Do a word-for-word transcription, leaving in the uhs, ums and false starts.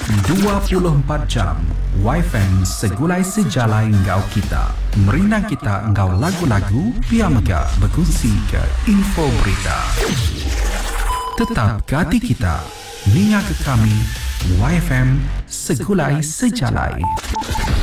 dua puluh empat jam Y F M segulai sejalai engkau kita. Merinang kita engkau lagu-lagu, pia mega berkongsi ke info berita. Tetap ke hati kita, ninga ke kami, Y F M segulai sejalai.